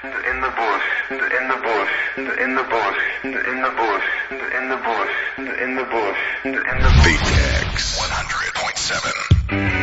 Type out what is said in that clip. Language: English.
in the bush, in the bush, in the bush, in the bush, in the bush, in the bush, in the bush. VTX 100.7.